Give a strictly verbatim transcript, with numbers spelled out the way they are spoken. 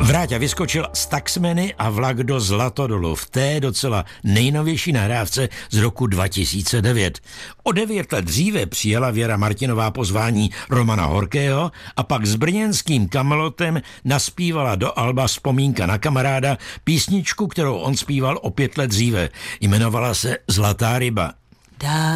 Vráťa vyskočil z Taxmeny a vlak do Zlatodolu v té docela nejnovější nahrávce z roku dva tisíce devět. O devět let dříve přijela Věra Martinová pozvání Romana Horkého a pak s brněnským Kamelotem naspívala do alba Vzpomínka na kamaráda písničku, kterou on zpíval o pět let dříve. Jmenovala se Zlatá ryba. Dá